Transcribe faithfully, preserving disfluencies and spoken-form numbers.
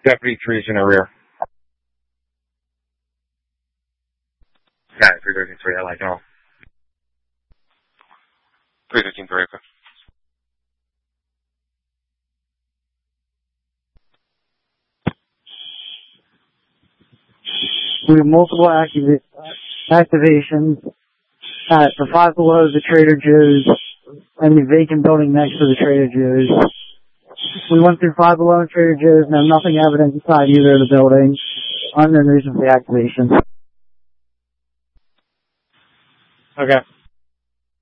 Deputy three's in the rear. Got it, three thirteen three, I like all. three thirteen three, okay. We have multiple activa- activations at the Five Below, the Trader Joe's, and the vacant building next to the Trader Joe's. We went through Five Below and Trader Joe's and have nothing evident inside either of the buildings. Unknown reason for the activation. Okay.